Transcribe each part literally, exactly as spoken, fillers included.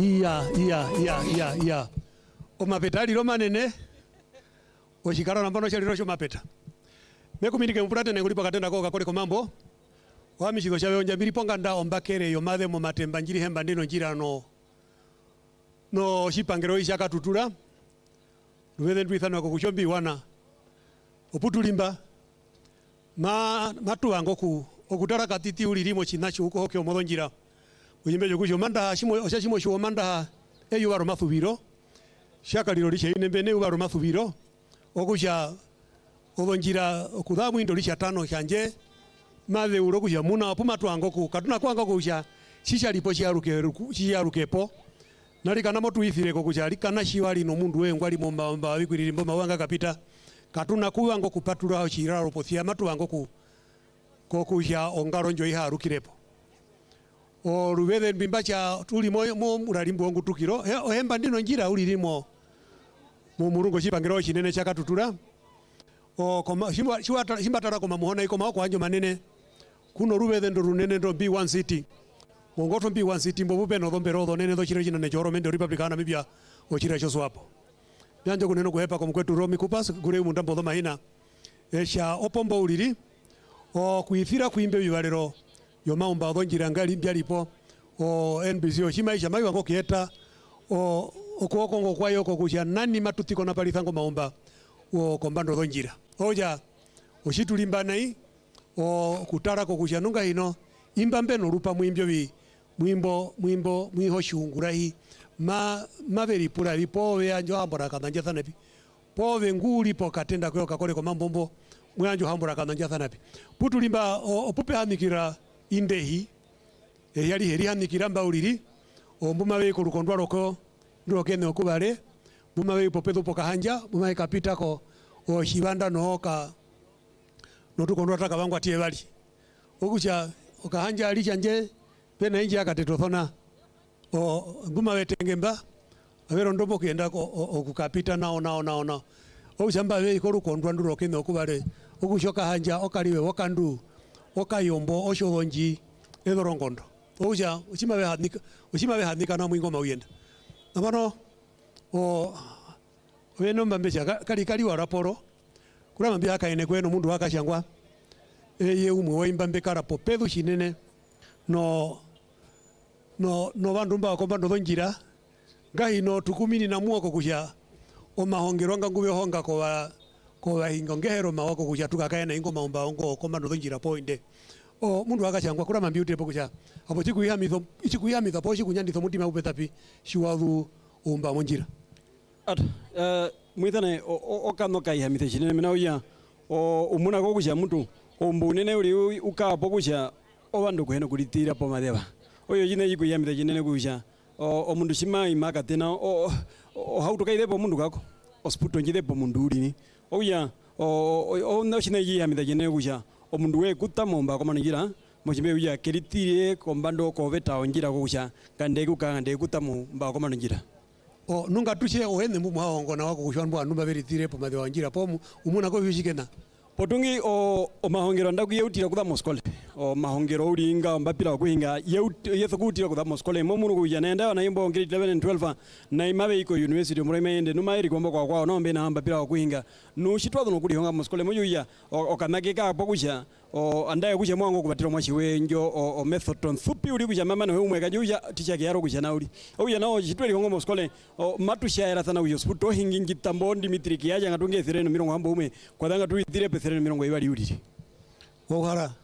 iya iya iya iya iya omapeta lilo manene oshikara nambano chaliro sho mapeta mekuminike mpurate nenguli pakatenda ko kakole komambo wamishigo chawe onja mbiri ponga nda ombakere yo mathe mo matemba njiri hemba ndino njira no no shipangero ishaka tutula luwethe ndwithana ko kuchombi wana oputulimba ma matuango ku okutara katiti ulirimo chinacho uko hokyo modonjira uyimbejo kusho manda shimo oshashimo sho manda eyo baro mathubiro shaka liro lishe inembene baro mathubiro okusha odonjira okudhamu indo lisha tano shanje mathe urokusha muna apuma twango ku katuna kwanga kusha shisha lipo shiaruke shiarukepo nalika namo tuithire ko kusha likana shiwali no mundu we ngwali momba mba wikuririmbo mawanga kapita katuna kuwango kupatula ho chiraro pothia matu wango ku kokusha ongaronjo iharukirepo o rubethe mbimba cha tuli mo muralimbo wangu tukiro he ohemba ndino njira ulirimo mu murungo chipangiro chinene chaka tutula o koma shimba shimba tara koma muhona iko mako anjo manene kuno rubethe ndo runene ndo B one city mongoto B one city mbo bube no dombe rodo nene ndo chiro chinene choro mende republicana mibya o chira cho swapo byanje kuneno kuhepa kwa mkwetu Romi Kupas gure mundambo do mahina esha opombo uliri o kuithira kuimbe bibalero yo maumba odonjira ngali byalipo o N B C o shimaisha mayi wango kieta o okuoko ngo kwayo ko kusha nani matutiko na palithango maumba o kombando odonjira oja oshitulimba nai o kutara ko kusha nunga hino imbambe no rupa mwimbyo bi mwimbo mwimbo mwiho shungurahi ma maveri pura bipowe anjo hambura kananja thanapi pove nguli po katenda kyo kakole ko mambombo mwanjo hambura kananja thanapi putulimba opupe hanikira indehi yali heri hanikira mbauliri ombuma we ko lukondwa loko ndokene okubale buma we popedo pokahanja buma we kapita ko o shibanda no ka no tukondwa taka bangwa tie bali okucha okahanja ali chanje pena inji akatetothona o buma wetengemba avero ndombo kenda okukapita nao nao nao nao oshamba we ko lukondwa nduro kene okubale okushoka hanja okaliwe wakandu okayombo oshodonji edorongondo oja ushima we hanika ushima we hanika na mwingo mawiyenda nabano o weno mbambecha kali kali wa raporo kula mambia akaene kweno mundu wakashangwa eye umwe waimbambe karapo pedu shinene no no no bandu mba ko bando donjira gahi no tukumini na muoko kusha o mahongero nga ngube honga ko wa ko wa hingo ngehero mawako kusha tukakaena ingo maumba ongo ko bando donjira poinde o mundu akashangwa kula mambi utepo kusha apo chiku ya mitho chiku ya mitho po chiku nyandi mutima upetapi shiwalu umba monjira at eh mwithane o kano kai ha mithe chinene mina uya o umuna ko kusha mutu o mbunene uri ukapo kusha o bandu kuheno kulitira po madeba oyo jine yiku yamita jinene kusha o mundu shima imaka tena o o hauto kaide po mundu kako o sputo njide po mundu uri oya o o no shine yi yamita jinene kusha o mundu we kutamomba ko manjira mo chimbe uya kelitire kombando ko veta onjira kusha kande ku kande kutamo mba ko manjira o nunga tushe o hene mu mahongo na wako kushwa mbo numba veritire po madwa onjira po umuna ko yushikena potungi o o mahongero ndaku yeutira kuda moskole o mahongero uringa mbapira kuhinga yeutira kutira kuda moskole momuru kujanenda na imbo ngiri eleven and twelve na imabe iko university mureme ende numa iri kombo kwa kwa nombe na mbapira kuhinga no shitwa no kuli honga moskole moyuya o kanake ka pokusha o andaye kuja mwango kubatira mwashi wenjo o, o methodon fupi uri kuja mama no umwe kajuja ticha kyaro kuja nauli oya nawo chitweli honga moskole o matusha era sana uyo sputo hingi ngitambo Dimitri kiaja ngatunge thireno mirongo hambo ume kwa danga tuithire pe thireno mirongo ibali uriri wohara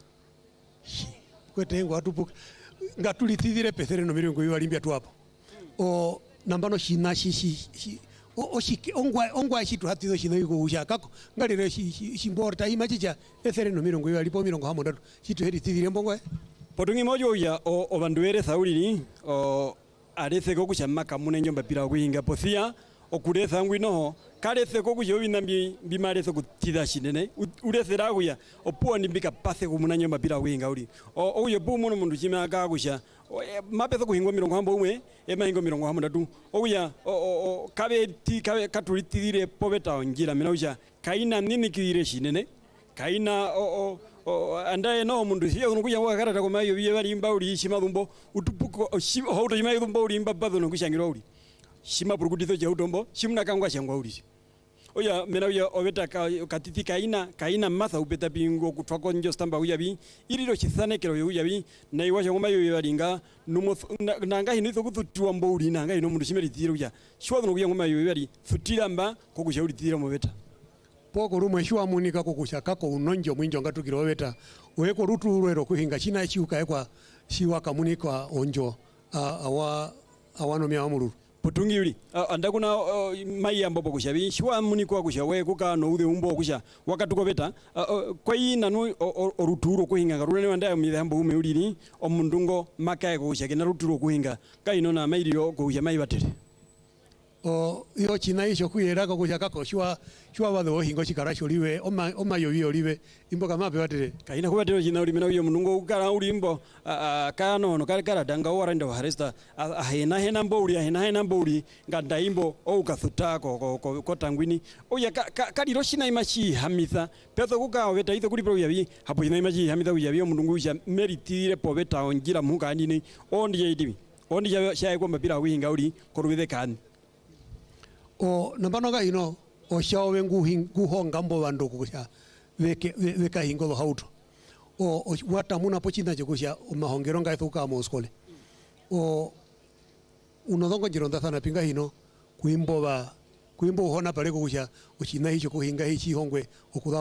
kwete ngo atupu ngatulithire pe thireno mirongo ibali mbia tu hapo o nambano shina shishi o oshike ongwa ongwa shitu hatizo shino yuko usha kako ngalire shimborta imachicha ethereno mirongo ibali po mirongo hamo ndatu shitu hedi thithire mbongwe potungi mojo ya o, o banduere thaulini o arethe ko kushama kamune nyomba pira kuhinga pothia okuretha ngwino karethe ko kujo binambi bimarethe kutida shinene urethera kuya opuwa ndimbika pathe kumuna nyomba pira kuhinga uri o uyo bu muno mundu chima aka kusha mapetho kuhingwa mirongo hambo umwe ema hingo mirongo hambo ndatu oya o kabe ti kabe katulitire poveta onjira mina usha kaina nini kire shinene kaina o andaye no mundu sia unukuya wakarata kwa mayo biye bali mbauli shima dhumbo utupuko shima hauto shima dhumbo uli mbabadho nokushangirwa uli shima buruguditho ja utombo shimna kangwa shangwa uli oya mena uya obeta ka katiti kaina kaina matha ubeta bingo kutwako njo stamba uya bi iriro chithanekero uya bi na iwasha ngoma yo yalinga numo nanga hinitho kuthutua mbauli nanga ino mundu shimeri thiro uya shwa nokuya ngoma yo yali thutiramba kokushauri thiro mobeta poko rumwe shwa munika kokusha kako unonjo mwinjo ngatukiro obeta weko ruturwero kuhinga china chiuka ekwa shiwa kamunika onjo awa awano mya amuru putungi yuli uh, andakuna uh, mai ambopo kushabi shwa muni kwa kushawe kuka no udhe umbo kusha wakatuko beta uh, uh, kwa hii nanu oruturo kuhinga karune wanda mithe ambo ume ulini omundungo makae kusha kena ruturo kuhinga kaino na mailio kusha mai batere o yo china isho kuyera ko kusha kako shwa shwa badho hingo chikarasho liwe oma oma yo yo liwe imbo kama pe batere kaina kubatero china uli mena uyo mundungo ukara ulimbo uh, kano no kare kara danga warenda haresta ahena hena mboli ahena hena mboli nganda imbo o ukathuta ko ko ko tangwini oya kadiro shina imachi hamitha petho kuka weta itho kuli pro yabi hapo ina imachi hamitha uyabi mundungu usha meritire poveta ongira muka ndini ondi yidi ondi ya shay ko mapira winga uli ko ruwethe kan o nambanoga ino o shawe nguhingu honga mbo bando kusha weke weka hingo hauto o wata muna pochina jekusha mahongero nga ithuka mo skole o unodongo jironda sana pinga hino kuimbo ba kuimbo hona pale kusha uchina hicho kuhinga hichi hongwe okuda